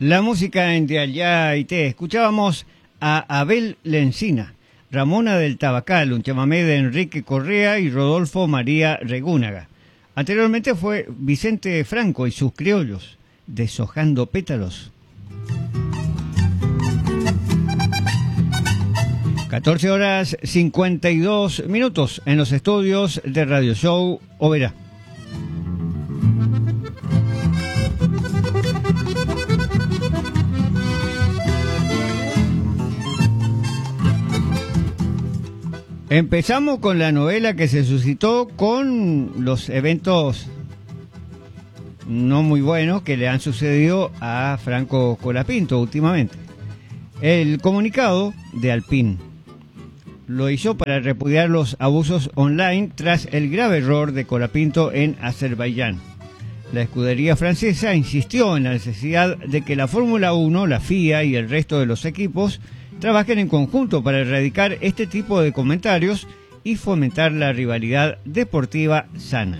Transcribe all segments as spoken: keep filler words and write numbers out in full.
La música en De Allá y Te. Escuchábamos a Abel Lencina, Ramona del Tabacal, un chamamé de Enrique Correa y Rodolfo María Regúnaga. Anteriormente fue Vicente Franco y sus criollos, Deshojando Pétalos. catorce horas cincuenta y dos minutos en los estudios de Radio Show Oberá. Empezamos con la novela que se suscitó con los eventos no muy buenos que le han sucedido a Franco Colapinto últimamente. El comunicado de Alpine lo hizo para repudiar los abusos online tras el grave error de Colapinto en Azerbaiyán. La escudería francesa insistió en la necesidad de que la Fórmula uno, la F I A y el resto de los equipos trabajen en conjunto para erradicar este tipo de comentarios y fomentar la rivalidad deportiva sana.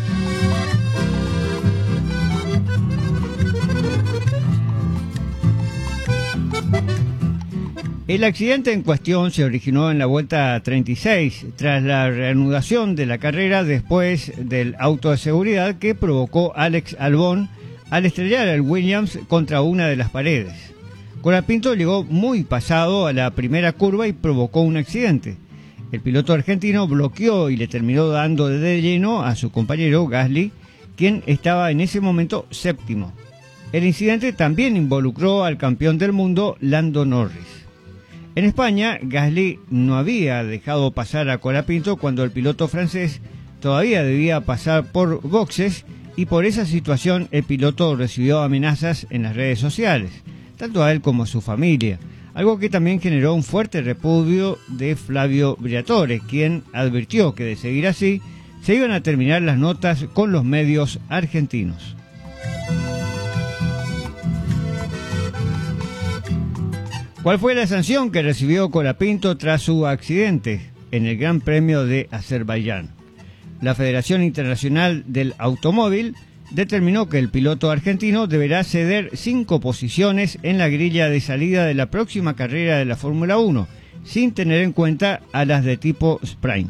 El accidente en cuestión se originó en la vuelta treinta y seis, tras la reanudación de la carrera después del auto de seguridad que provocó Alex Albon al estrellar el Williams contra una de las paredes. Colapinto llegó muy pasado a la primera curva y provocó un accidente. El piloto argentino bloqueó y le terminó dando de lleno a su compañero Gasly, quien estaba en ese momento séptimo. El incidente también involucró al campeón del mundo, Lando Norris. En España, Gasly no había dejado pasar a Colapinto cuando el piloto francés todavía debía pasar por boxes y por esa situación el piloto recibió amenazas en las redes sociales, tanto a él como a su familia, algo que también generó un fuerte repudio de Flavio Briatore, quien advirtió que de seguir así se iban a terminar las notas con los medios argentinos. ¿Cuál fue la sanción que recibió Colapinto tras su accidente en el Gran Premio de Azerbaiyán? La Federación Internacional del Automóvil determinó que el piloto argentino deberá ceder cinco posiciones en la grilla de salida de la próxima carrera de la Fórmula uno, sin tener en cuenta a las de tipo Sprint.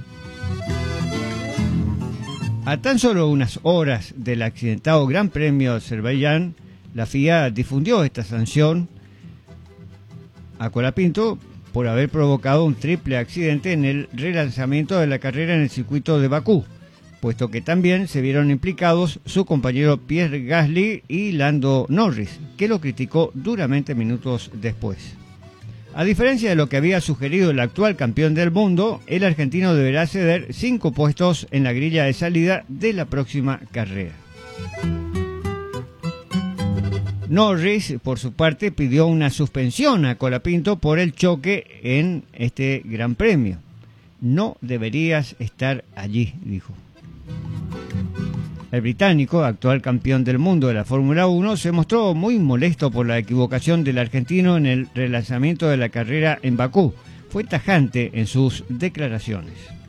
A tan solo unas horas del accidentado Gran Premio de Azerbaiyán, la F I A difundió esta sanción a Colapinto por haber provocado un triple accidente en el relanzamiento de la carrera en el circuito de Bakú, puesto que también se vieron implicados su compañero Pierre Gasly y Lando Norris, que lo criticó duramente minutos después. A diferencia de lo que había sugerido el actual campeón del mundo, el argentino deberá ceder cinco puestos en la grilla de salida de la próxima carrera. Norris, por su parte, pidió una suspensión a Colapinto por el choque en este Gran Premio. No deberías estar allí, dijo. El británico, actual campeón del mundo de la Fórmula uno, se mostró muy molesto por la equivocación del argentino en el relanzamiento de la carrera en Bakú. Fue tajante en sus declaraciones.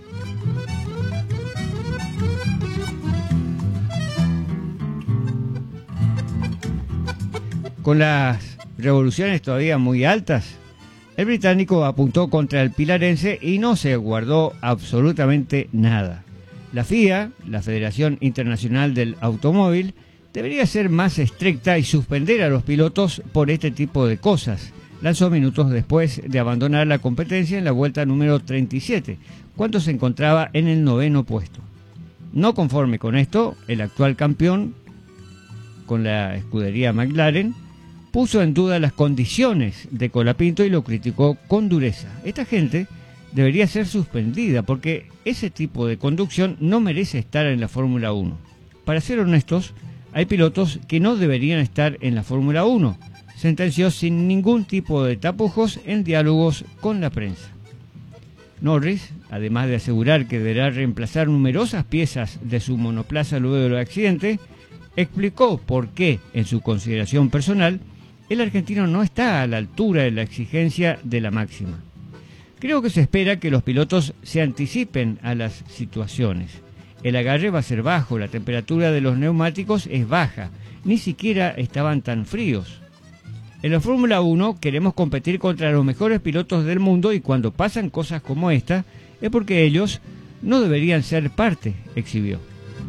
Con las revoluciones todavía muy altas, el británico apuntó contra el pilarense y no se guardó absolutamente nada. La F I A, la Federación Internacional del Automóvil, debería ser más estricta y suspender a los pilotos por este tipo de cosas, lanzó minutos después de abandonar la competencia en la vuelta número treinta y siete, cuando se encontraba en el noveno puesto. No conforme con esto, el actual campeón, con la escudería McLaren, puso en duda las condiciones de Colapinto y lo criticó con dureza. Esta gente debería ser suspendida porque ese tipo de conducción no merece estar en la Fórmula uno. Para ser honestos, hay pilotos que no deberían estar en la Fórmula uno, sentenció sin ningún tipo de tapujos en diálogos con la prensa. Norris, además de asegurar que deberá reemplazar numerosas piezas de su monoplaza luego del accidente, explicó por qué, en su consideración personal, el argentino no está a la altura de la exigencia de la máxima. Creo que se espera que los pilotos se anticipen a las situaciones. El agarre va a ser bajo, la temperatura de los neumáticos es baja, ni siquiera estaban tan fríos. En la Fórmula uno queremos competir contra los mejores pilotos del mundo y cuando pasan cosas como esta es porque ellos no deberían ser parte, exhibió.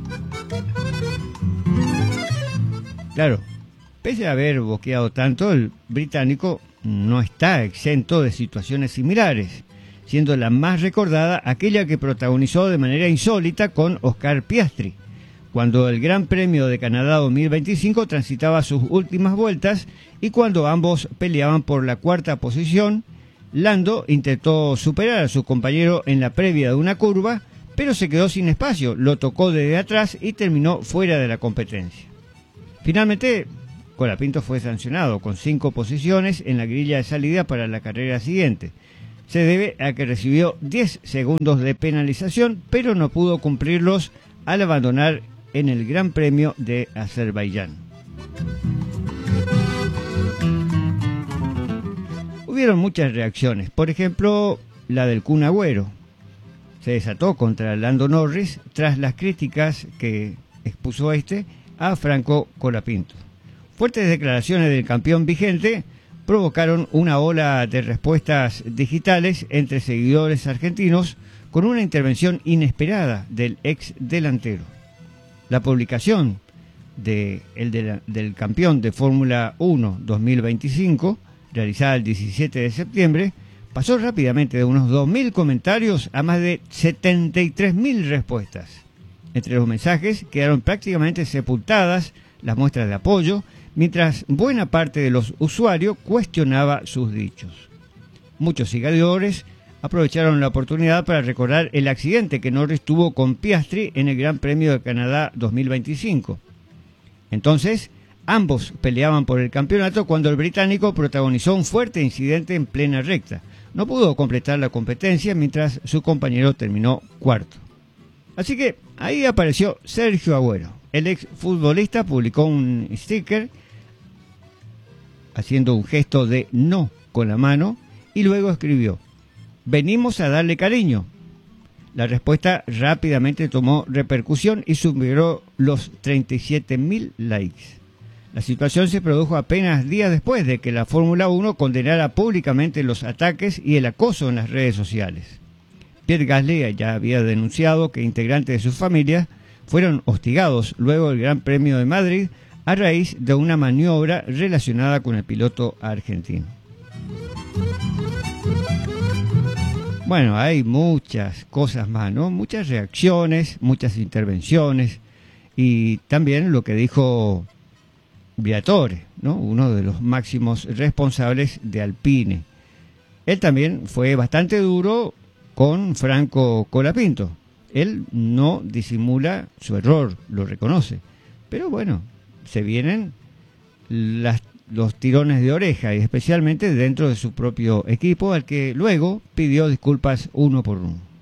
Claro, pese a haber boqueado tanto, el británico no está exento de situaciones similares, siendo la más recordada aquella que protagonizó de manera insólita con Oscar Piastri, cuando el Gran Premio de Canadá dos mil veinticinco transitaba sus últimas vueltas y cuando ambos peleaban por la cuarta posición. Lando intentó superar a su compañero en la previa de una curva, pero se quedó sin espacio, lo tocó desde atrás y terminó fuera de la competencia. Finalmente, Colapinto fue sancionado con cinco posiciones en la grilla de salida para la carrera siguiente. Se debe a que recibió diez segundos de penalización, pero no pudo cumplirlos al abandonar en el Gran Premio de Azerbaiyán. Hubieron muchas reacciones, por ejemplo, la del Kun Agüero. Se desató contra Lando Norris tras las críticas que expuso este a Franco Colapinto. Fuertes declaraciones del campeón vigente provocaron una ola de respuestas digitales entre seguidores argentinos con una intervención inesperada del ex delantero. La publicación de el de la, del campeón de Fórmula uno dos mil veinticinco, realizada el diecisiete de septiembre, pasó rápidamente de unos dos mil comentarios a más de setenta y tres mil respuestas. Entre los mensajes quedaron prácticamente sepultadas las muestras de apoyo, mientras buena parte de los usuarios cuestionaba sus dichos. Muchos seguidores aprovecharon la oportunidad para recordar el accidente que Norris tuvo con Piastri en el Gran Premio de Canadá dos mil veinticinco. Entonces, ambos peleaban por el campeonato cuando el británico protagonizó un fuerte incidente en plena recta. No pudo completar la competencia mientras su compañero terminó cuarto. Así que ahí apareció Sergio Agüero. El exfutbolista publicó un sticker haciendo un gesto de no con la mano y luego escribió: venimos a darle cariño. La respuesta rápidamente tomó repercusión y superó los treinta y siete mil likes. La situación se produjo apenas días después de que la Fórmula uno condenara públicamente los ataques y el acoso en las redes sociales. Pierre Gasly ya había denunciado que integrantes de su familia fueron hostigados luego del Gran Premio de Madrid a raíz de una maniobra relacionada con el piloto argentino. Bueno, hay muchas cosas más, ¿no? Muchas reacciones, muchas intervenciones y también lo que dijo Briatore, ¿no? Uno de los máximos responsables de Alpine. Él también fue bastante duro con Franco Colapinto. Él no disimula su error, lo reconoce. Pero bueno, se vienen las, los tirones de oreja, y especialmente dentro de su propio equipo, al que luego pidió disculpas uno por uno.